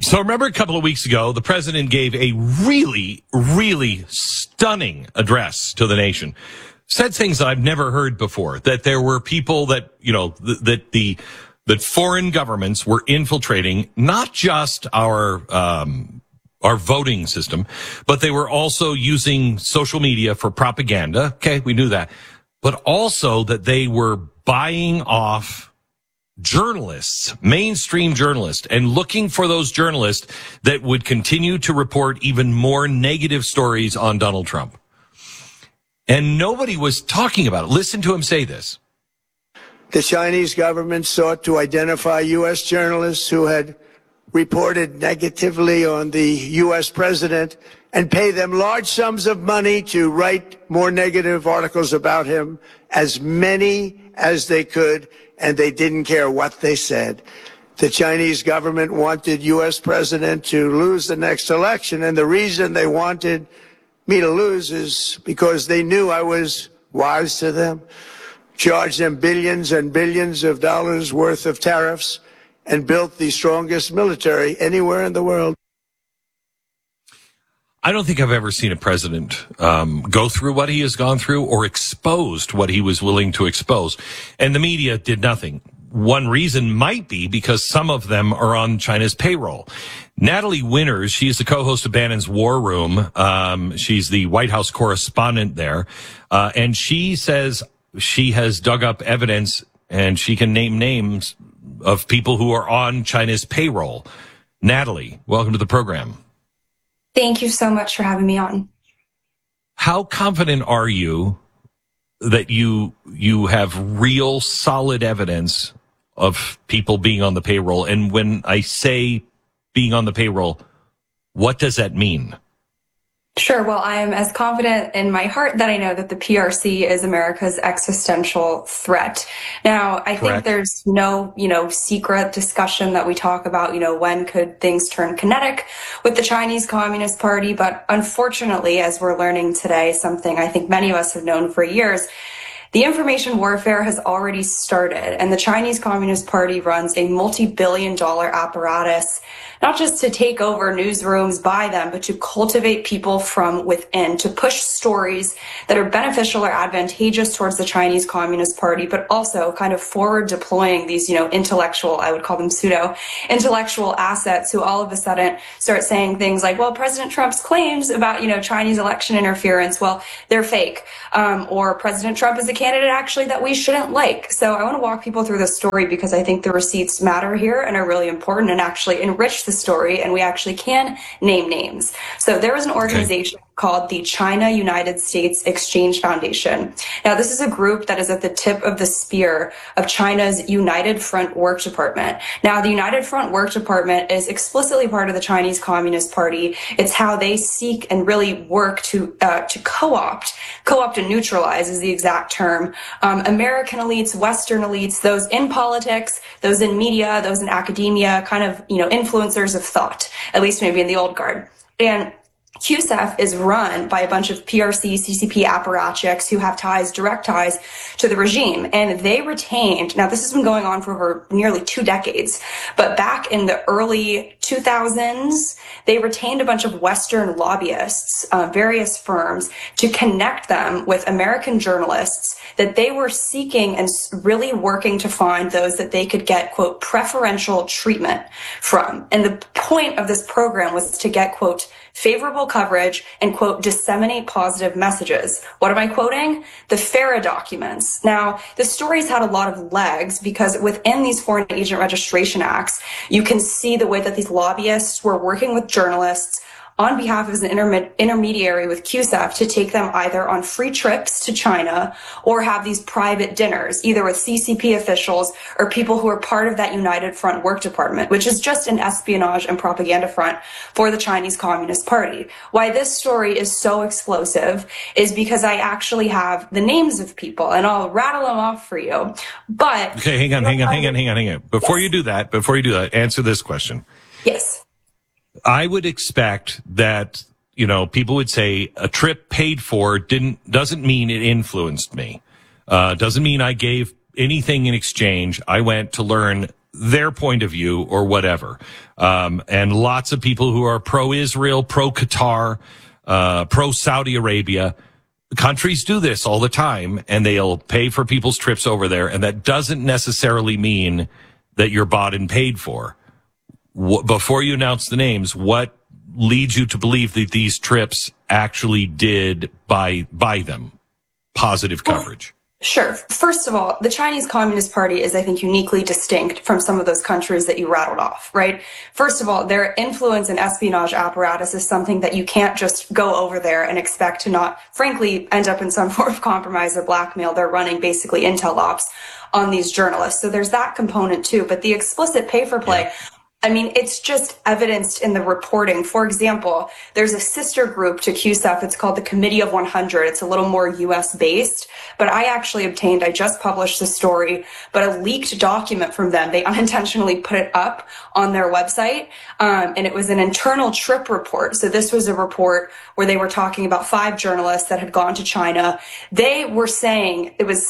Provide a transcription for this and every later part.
So remember a couple of weeks ago, the president gave a really, really stunning address to the nation. Said things that I've never heard before, that there were people that, that foreign governments were infiltrating not just our voting system, but they were also using social media for propaganda. Okay, we knew that. But also that they were buying off journalists, mainstream journalists, and looking for those journalists that would continue to report even more negative stories on Donald Trump. And nobody was talking about it. Listen to him say this. The Chinese government sought to identify U.S. journalists who had reported negatively on the U.S. president and pay them large sums of money to write more negative articles about him, as many as they could, and they didn't care what they said. The Chinese government wanted U.S. president to lose the next election, and the reason they wanted me to lose is because they knew I was wise to them, charged them billions and billions of dollars worth of tariffs, and built the strongest military anywhere in the world. I don't think I've ever seen a president go through what he has gone through or exposed what he was willing to expose. And the media did nothing. One reason might be because some of them are on China's payroll. Natalie Winters, she's the co-host of Bannon's War Room. She's the White House correspondent there. And she says she has dug up evidence and she can name names of people who are on China's payroll. Natalie, welcome to the program. Thank you so much for having me on. How confident are you that you have real solid evidence of people being on the payroll? And when I say being on the payroll, what does that mean? Sure. Well, I am as confident in my heart that I know that the PRC is America's existential threat. Now, I think there's no, secret discussion that we talk about, when could things turn kinetic with the Chinese Communist Party. But unfortunately, as we're learning today, something I think many of us have known for years, the information warfare has already started, and the Chinese Communist Party runs a multi-billion-dollar apparatus, not just to take over newsrooms, buy them, but to cultivate people from within, to push stories that are beneficial or advantageous towards the Chinese Communist Party, but also kind of forward deploying these, intellectual, I would call them pseudo-intellectual assets who all of a sudden start saying things like, well, President Trump's claims about, Chinese election interference, well, they're fake. Or President Trump is a candidate actually that we shouldn't like. So I want to walk people through this story because I think the receipts matter here and are really important and actually enrich the story, and we actually can name names. So there was an organization called the China United States Exchange Foundation. Now, this is a group that is at the tip of the spear of China's United Front Work Department. Now, the United Front Work Department is explicitly part of the Chinese Communist Party. It's how they seek and really work to co-opt and neutralize is the exact term, American elites, Western elites, those in politics, those in media, those in academia, kind of, influencers of thought, at least maybe in the old guard. And QSEF is run by a bunch of PRC, CCP apparatchiks who have direct ties to the regime. And they retained, now this has been going on for over nearly 2 decades, but back in the early 2000s, they retained a bunch of Western lobbyists, various firms, to connect them with American journalists that they were seeking and really working to find those that they could get, quote, preferential treatment from. And the point of this program was to get, quote, favorable coverage and, quote, disseminate positive messages. What am I quoting? The FARA documents. Now, the story's had a lot of legs because within these Foreign Agent Registration Acts, you can see the way that these lobbyists were working with journalists on behalf of an intermediary with QSEF to take them either on free trips to China or have these private dinners, either with CCP officials or people who are part of that United Front Work Department, which is just an espionage and propaganda front for the Chinese Communist Party. Why this story is so explosive is because I actually have the names of people, and I'll rattle them off for you. But okay, hang on. Before you do that, answer this question. Yes. I would expect that, people would say a trip paid for doesn't mean it influenced me. Doesn't mean I gave anything in exchange. I went to learn their point of view or whatever. And lots of people who are pro-Israel, pro-Qatar, pro-Saudi Arabia. Countries do this all the time, and they'll pay for people's trips over there, and that doesn't necessarily mean that you're bought and paid for. Before you announce the names, what leads you to believe that these trips actually did buy them positive coverage? Sure. First of all, the Chinese Communist Party is, I think, uniquely distinct from some of those countries that you rattled off, right? First of all, their influence and espionage apparatus is something that you can't just go over there and expect to not, frankly, end up in some form of compromise or blackmail. They're running basically intel ops on these journalists. So there's that component too. But the explicit pay for play, I mean, it's just evidenced in the reporting. For example, there's a sister group to CUSEF. It's called the Committee of 100. It's a little more U.S. based, but I just published the story, but a leaked document from them, they unintentionally put it up on their website. And it was an internal trip report. So this was a report where they were talking about 5 journalists that had gone to China. They were saying it was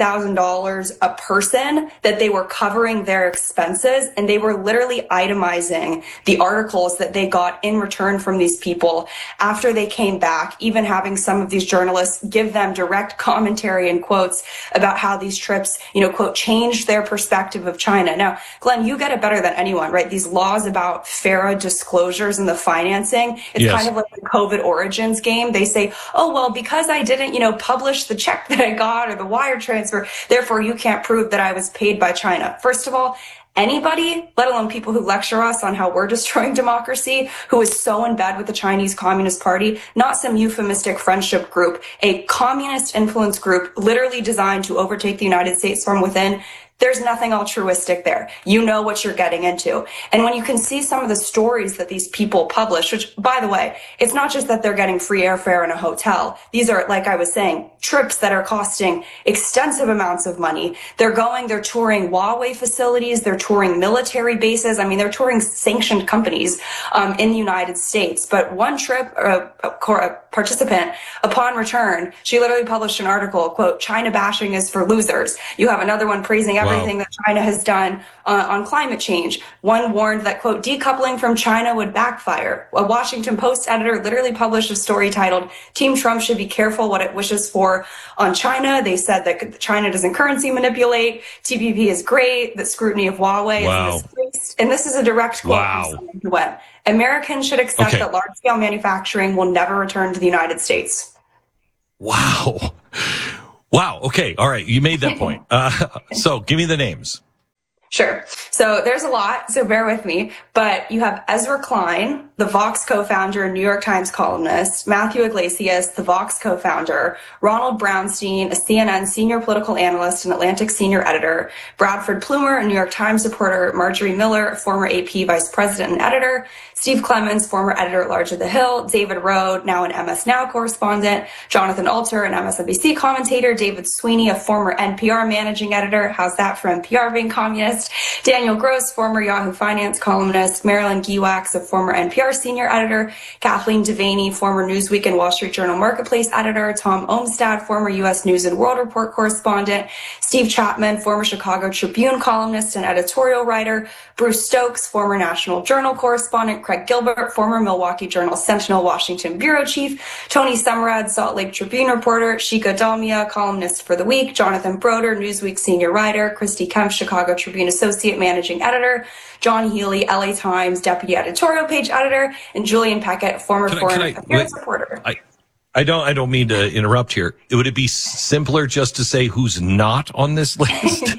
$60,000 a person that they were covering their expenses, and they were literally itemizing the articles that they got in return from these people after they came back, even having some of these journalists give them direct commentary and quotes about how these trips, quote, changed their perspective of China. Now, Glenn, you get it better than anyone, right? These laws about FARA disclosures and the financing, it's kind of like the COVID origins game. They say, oh, well, because I didn't, publish the check that I got or the wire transfer, therefore you can't prove that I was paid by China. First of all, anybody, let alone people who lecture us on how we're destroying democracy, who is so in bed with the Chinese Communist Party, not some euphemistic friendship group, a communist influence group literally designed to overtake the United States from within. There's nothing altruistic there. You know what you're getting into. And when you can see some of the stories that these people publish, which, by the way, it's not just that they're getting free airfare in a hotel. These are, like I was saying, trips that are costing extensive amounts of money. They're touring Huawei facilities. They're touring military bases. I mean, they're touring sanctioned companies in the United States. But one trip, a participant, upon return, she literally published an article, quote, China bashing is for losers. You have another one praising everything that China has done on climate change. One warned that, quote, decoupling from China would backfire. A Washington Post editor literally published a story titled, Team Trump should be careful what it wishes for on China. They said that China doesn't currency manipulate. TPP is great. The scrutiny of Huawei is misplaced. And this is a direct quote from someone who went, Americans should accept that large-scale manufacturing will never return to the United States. Wow. Wow. Okay. All right. You made that point. So give me the names. Sure. So there's a lot, so bear with me. But you have Ezra Klein, the Vox co-founder and New York Times columnist, Matthew Iglesias, the Vox co-founder, Ronald Brownstein, a CNN senior political analyst and Atlantic senior editor, Bradford Plumer, a New York Times reporter, Marjorie Miller, former AP vice president and editor, Steve Clemons, former editor-at-large of The Hill, David Rode, now an MS Now correspondent, Jonathan Alter, an MSNBC commentator, David Sweeney, a former NPR managing editor. How's that for NPR being communist? Daniel Gross, former Yahoo Finance columnist, Marilyn Giwax, a former NPR senior editor, Kathleen Devaney, former Newsweek and Wall Street Journal Marketplace editor, Tom Olmsted, former U.S. News and World Report correspondent, Steve Chapman, former Chicago Tribune columnist and editorial writer, Bruce Stokes, former National Journal correspondent, Craig Gilbert, former Milwaukee Journal Sentinel Washington bureau chief, Tony Summerad, Salt Lake Tribune reporter, Shika Dalmia, columnist for The Week, Jonathan Broder, Newsweek senior writer, Christy Kemp, Chicago Tribune associate managing editor, John Healy, LA Times deputy editorial page editor, and Julian Peckett, former foreign affairs reporter. I don't mean to interrupt here. Would it be simpler just to say who's not on this list?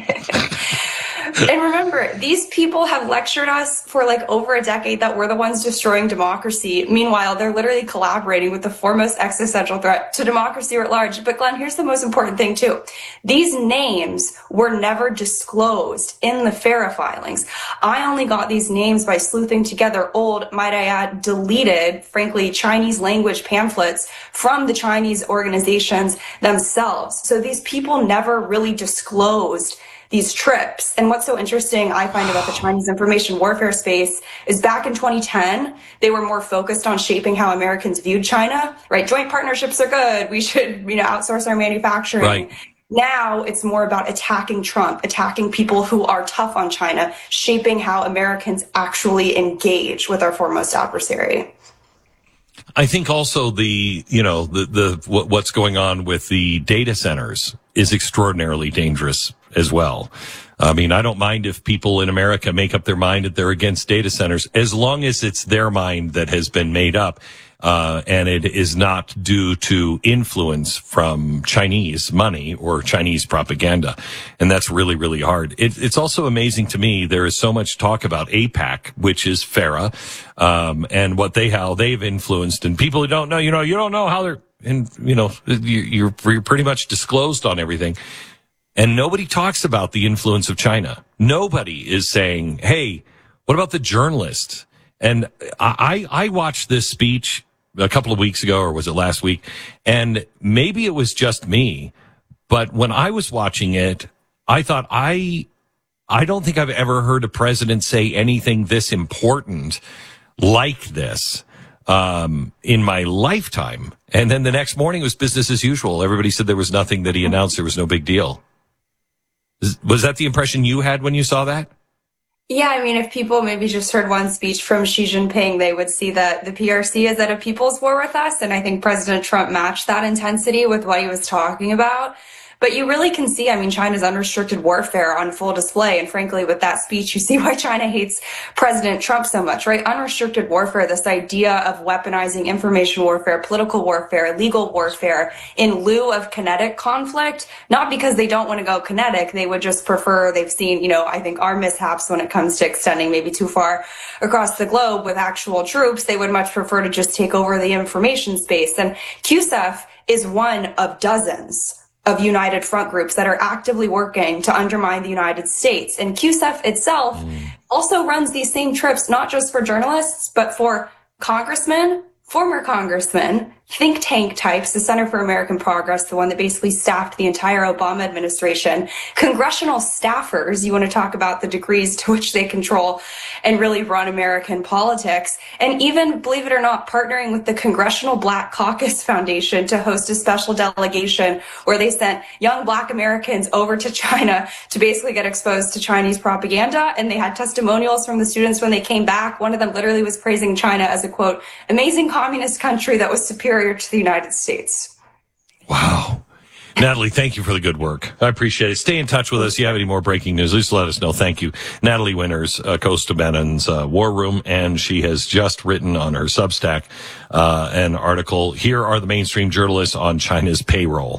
And remember, these people have lectured us for like over a decade that we're the ones destroying democracy. Meanwhile, they're literally collaborating with the foremost existential threat to democracy at large. But Glenn, here's the most important thing too. These names were never disclosed in the FARA filings. I only got these names by sleuthing together old, might I add, deleted, frankly, Chinese language pamphlets from the Chinese organizations themselves. So these people never really disclosed these trips. And what's so interesting, I find, about the Chinese information warfare space is back in 2010, they were more focused on shaping how Americans viewed China, right? Joint partnerships are good. We should, outsource our manufacturing. Right. Now it's more about attacking Trump, attacking people who are tough on China, shaping how Americans actually engage with our foremost adversary. I think also what's going on with the data centers is extraordinarily dangerous as well. I mean, I don't mind if people in America make up their mind that they're against data centers, as long as it's their mind that has been made up, and it is not due to influence from Chinese money or Chinese propaganda. And that's really, really hard. It's also amazing to me. There is so much talk about AIPAC, which is FARA, and how they've influenced, and people who don't know, you don't know how they're, and you're pretty much disclosed on everything. And nobody talks about the influence of China. Nobody is saying, hey, what about the journalists? And I watched this speech a couple of weeks ago, or was it last week? And maybe it was just me, but when I was watching it, I thought, I don't think I've ever heard a president say anything this important like this in my lifetime. And then the next morning was business as usual. Everybody said there was nothing that he announced. There was no big deal. Was that the impression you had when you saw that? Yeah, I mean, if people maybe just heard one speech from Xi Jinping, they would see that the PRC is at a people's war with us. And I think President Trump matched that intensity with what he was talking about. But you really can see, I mean, China's unrestricted warfare on full display. And frankly, with that speech, you see why China hates President Trump so much, right? Unrestricted warfare, this idea of weaponizing information warfare, political warfare, legal warfare in lieu of kinetic conflict, not because they don't want to go kinetic. They would just prefer, they've seen, I think our mishaps when it comes to extending maybe too far across the globe with actual troops. They would much prefer to just take over the information space. And QSEF is one of dozens of united front groups that are actively working to undermine the United States. And QSEF itself also runs these same trips, not just for journalists, but for congressmen, former congressmen, think tank types, the Center for American Progress, the one that basically staffed the entire Obama administration, congressional staffers, you want to talk about the degrees to which they control and really run American politics, and even, believe it or not, partnering with the Congressional Black Caucus Foundation to host a special delegation where they sent young Black Americans over to China to basically get exposed to Chinese propaganda. And they had testimonials from the students when they came back. One of them literally was praising China as a, quote, amazing communist country that was superior to the United States. Wow. Natalie, thank you for the good work. I appreciate it. Stay in touch with us. If you have any more breaking news, please let us know. Thank you. Natalie Winters, Costa Bennon's War Room, and she has just written on her Substack an article. Here are the mainstream journalists on China's payroll.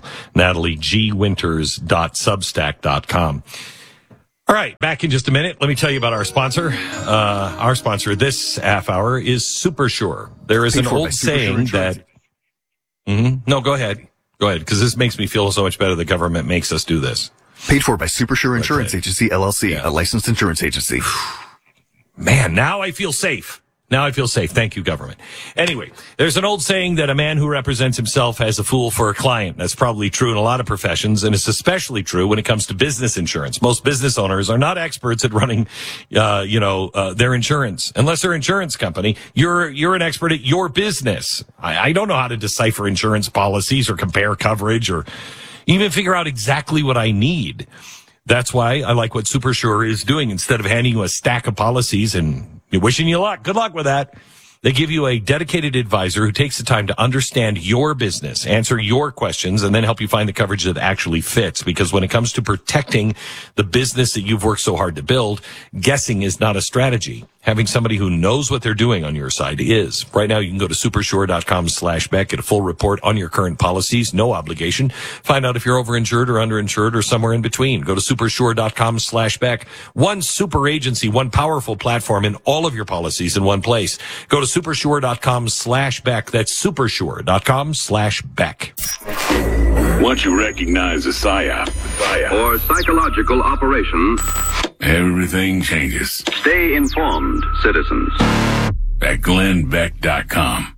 NatalieGWinters.substack.com. All right, back in just a minute. Let me tell you about our sponsor. Our sponsor this half hour is SuperSure. There is an old saying that... No, go ahead. Go ahead, because this makes me feel so much better. The government makes us do this. Paid for by SuperSure Insurance Agency, LLC, a licensed insurance agency. Man, now I feel safe. Now I feel safe. Thank you, government. Anyway, there's an old saying that a man who represents himself has a fool for a client. That's probably true in a lot of professions, and it's especially true when it comes to business insurance. Most business owners are not experts at running, their insurance. Unless they're an insurance company, you're an expert at your business. I don't know how to decipher insurance policies or compare coverage or even figure out exactly what I need. That's why I like what SuperSure is doing. Instead of handing you a stack of policies and wishing you luck, good luck with that, they give you a dedicated advisor who takes the time to understand your business, answer your questions, and then help you find the coverage that actually fits. Because when it comes to protecting the business that you've worked so hard to build, guessing is not a strategy. Having somebody who knows what they're doing on your side is. Right now, you can go to supersure.com/Beck, get a full report on your current policies, no obligation. Find out if you're overinsured or underinsured or somewhere in between. Go to supersure.com/Beck. One super agency, one powerful platform in all of your policies in one place. Go to supersure.com/Beck. That's supersure.com/Beck. Once you recognize a PSYOP or psychological operation, everything changes. Stay informed, citizens. At GlennBeck.com.